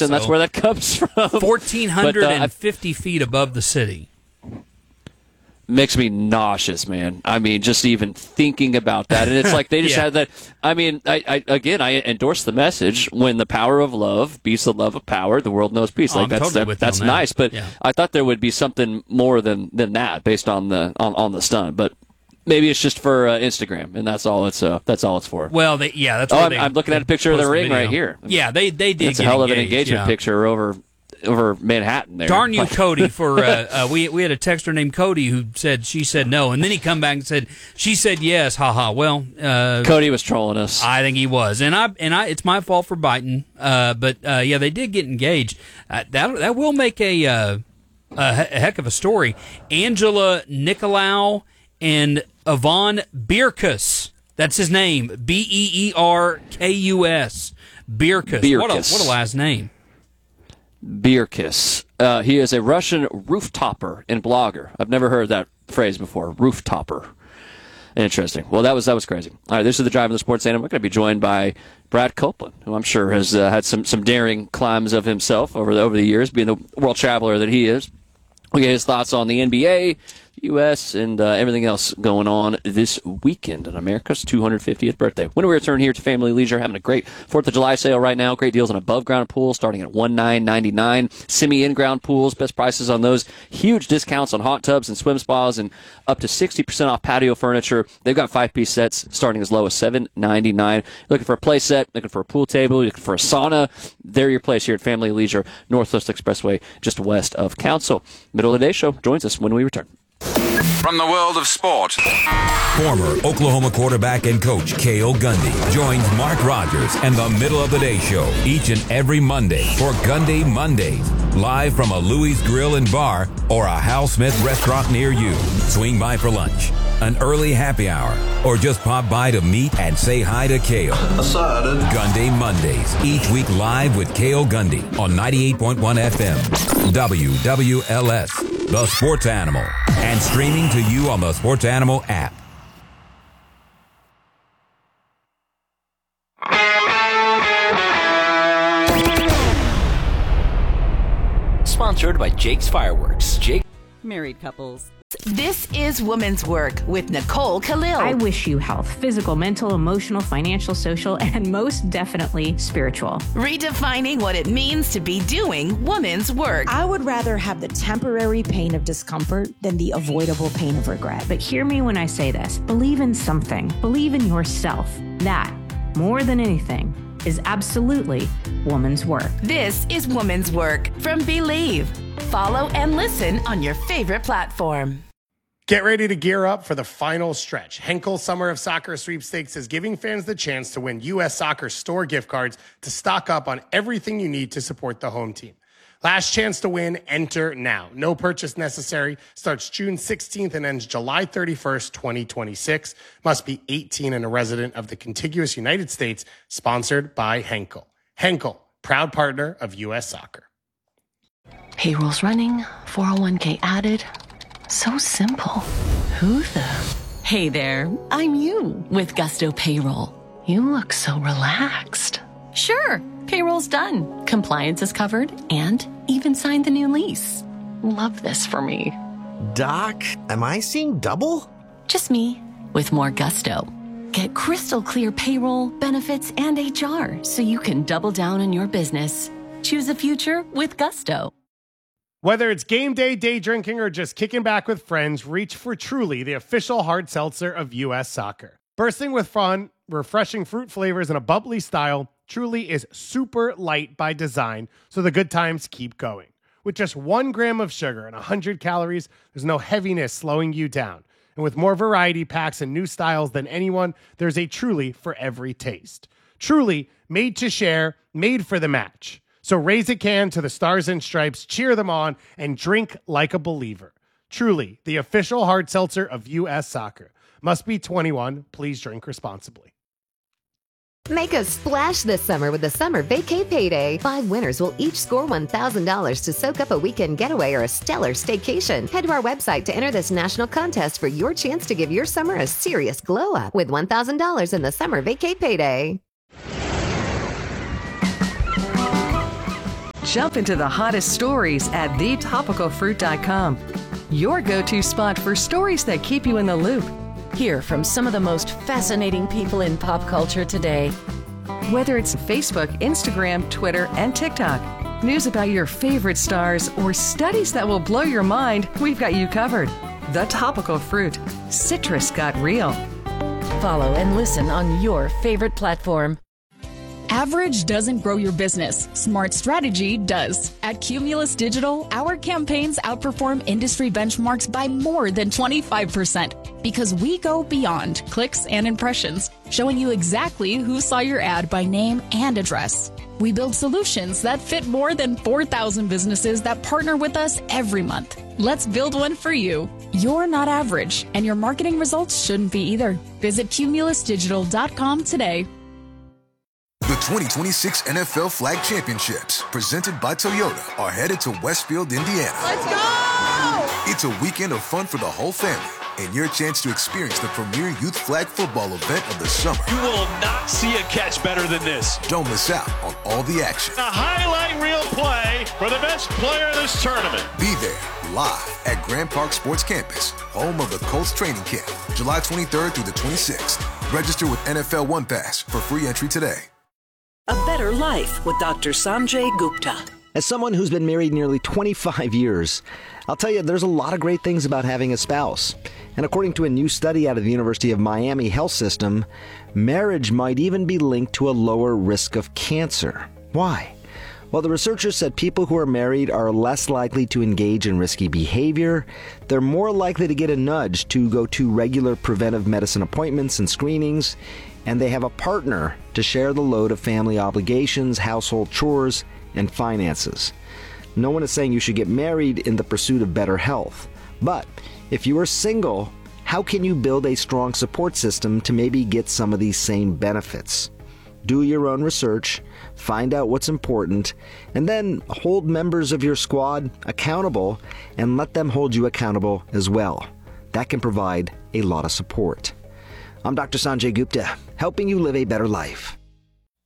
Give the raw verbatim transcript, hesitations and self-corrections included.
and so. that's where that comes from. one thousand four hundred fifty but, uh, feet above the city. Makes me nauseous, man. I mean, just even thinking about that. And it's like they just yeah. had that. I mean, I, I again, I endorse the message, when the power of love beats the love of power, the world knows peace. Oh, like I'm that's totally that, with you that's on that. nice, but yeah. I thought there would be something more than, than that based on the on, on the stunt. But maybe it's just for uh, Instagram, and that's all it's uh, that's all it's for. Well, they, yeah, that's. Oh, where I'm, they, I'm looking at a picture of the ring right here. Yeah, they they did. It's a get hell of an engaged, engagement yeah. picture over. over Manhattan there. Darn you, Cody, for uh, uh, we we had a texter named Cody who said she said no, and then he come back and said she said yes. Haha. Well, uh, Cody was trolling us. I think he was, and I and I it's my fault for biting. Uh, but uh, yeah, they did get engaged. Uh, that that will make a uh, a heck of a story. Angela Nicolau and Yvonne Bierkus. That's his name. B E E R K U S. Bierkus. Bierkus. What a what a last name. Bierkus. Uh, he is a Russian rooftopper and blogger. I've never heard that phrase before. Rooftopper. Interesting. Well, that was that was crazy. All right, this is the Drive of the Sports Animal. We're going to be joined by Brad Copeland, who I'm sure has uh, had some, some daring climbs of himself over the, over the years, being the world traveler that he is. We get his thoughts on the N B A, U S, and uh, everything else going on this weekend on America's two hundred fiftieth birthday. When we return here to Family Leisure, having a great fourth of July sale right now. Great deals on above-ground pools starting at one thousand nine hundred ninety-nine dollars. Semi-in-ground pools, best prices on those. Huge discounts on hot tubs and swim spas, and up to sixty percent off patio furniture. They've got five-piece sets starting as low as seven hundred ninety-nine dollars. Looking for a play set, looking for a pool table, looking for a sauna. They're your place here at Family Leisure, Northwest Expressway, just west of Council. Middle of the day show joins us when we return. From the world of sport, former Oklahoma quarterback and coach Cale Gundy joins Mark Rogers and the Middle of the Day Show each and every Monday for Gundy Mondays, live from a Louis Grill and Bar or a Hal Smith restaurant near you. Swing by for lunch, an early happy hour, or just pop by to meet and say hi to Cale. Gundy Mondays, each week live with Cale Gundy on ninety-eight point one F M, W W L S, The Sports Animal, and streaming to you on the Sports Animal app. Sponsored by Jake's Fireworks. Jake. Married couples. This is Women's Work with Nicole Khalil. I wish you health, physical, mental, emotional, financial, social, and most definitely spiritual. Redefining what it means to be doing women's work. I would rather have the temporary pain of discomfort than the avoidable pain of regret. But hear me when I say this. Believe in something. Believe in yourself. That, more than anything, is absolutely woman's work. This is Woman's Work from Believe. Follow and listen on your favorite platform. Get ready to gear up for the final stretch. Henkel Summer of Soccer Sweepstakes is giving fans the chance to win U S Soccer store gift cards to stock up on everything you need to support the home team. Last chance to win, enter now. No purchase necessary. Starts June sixteenth and ends July thirty-first, twenty twenty-six. Must be eighteen and a resident of the contiguous United States. Sponsored by Henkel. Henkel, proud partner of U S Soccer. Payroll's running, four oh one k added. So simple. Who the? Hey there, I'm you with Gusto Payroll. You look so relaxed. Sure, payroll's done. Compliance is covered and even signed the new lease. Love this for me. Doc, am I seeing double? Just me with more Gusto. Get crystal clear payroll, benefits, and H R so you can double down on your business. Choose a future with Gusto. Whether it's game day, day drinking, or just kicking back with friends, reach for Truly, the official hard seltzer of U S Soccer. Bursting with fun, refreshing fruit flavors, and a bubbly style, Truly is super light by design, so the good times keep going. With just one gram of sugar and one hundred calories, there's no heaviness slowing you down. And with more variety packs and new styles than anyone, there's a Truly for every taste. Truly, made to share, made for the match. So raise a can to the Stars and Stripes, cheer them on, and drink like a believer. Truly, the official hard seltzer of U S Soccer. Must be twenty-one. Please drink responsibly. Make a splash this summer with the Summer Vacay Payday. Five winners will each score one thousand dollars to soak up a weekend getaway or a stellar staycation. Head to our website to enter this national contest for your chance to give your summer a serious glow up with one thousand dollars in the Summer Vacay Payday. Jump into the hottest stories at the topical fruit dot com. Your go-to spot for stories that keep you in the loop. Hear from some of the most fascinating people in pop culture today. Whether it's Facebook, Instagram, Twitter, and TikTok, news about your favorite stars, or studies that will blow your mind, we've got you covered. The Topical Fruit. Citrus got real. Follow and listen on your favorite platform. Average doesn't grow your business. Smart strategy does. At Cumulus Digital, our campaigns outperform industry benchmarks by more than twenty-five percent because we go beyond clicks and impressions, showing you exactly who saw your ad by name and address. We build solutions that fit more than four thousand businesses that partner with us every month. Let's build one for you. You're not average, and your marketing results shouldn't be either. Visit cumulus digital dot com today. The twenty twenty-six N F L Flag Championships, presented by Toyota, are headed to Westfield, Indiana. Let's go! It's a weekend of fun for the whole family and your chance to experience the premier youth flag football event of the summer. You will not see a catch better than this. Don't miss out on all the action. A highlight reel play for the best player in this tournament. Be there live at Grand Park Sports Campus, home of the Colts training camp, July twenty-third through the twenty-sixth. Register with N F L One Pass for free entry today. A Better Life with Doctor Sanjay Gupta. As someone who's been married nearly twenty-five years, I'll tell you there's a lot of great things about having a spouse. And according to a new study out of the University of Miami Health System, marriage might even be linked to a lower risk of cancer. Why? Well, the researchers said people who are married are less likely to engage in risky behavior, they're more likely to get a nudge to go to regular preventive medicine appointments and screenings, and they have a partner to share the load of family obligations, household chores, and finances. No one is saying you should get married in the pursuit of better health. But if you are single, how can you build a strong support system to maybe get some of these same benefits? Do your own research, find out what's important, and then hold members of your squad accountable and let them hold you accountable as well. That can provide a lot of support. I'm Doctor Sanjay Gupta, helping you live a better life.